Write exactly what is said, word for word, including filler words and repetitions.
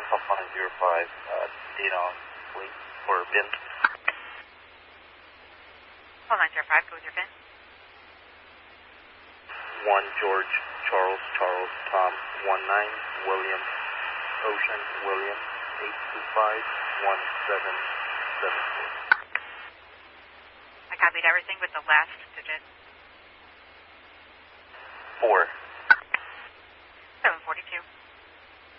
Alpha nine zero five, uh, data on wait for V I N. Hold nine zero five, go with your V I N. one George, Charles, Charles, Tom, one nine, William, Ocean, William, eight two five, one seven seven four. I copied everything with the last digit. four. seven forty-two.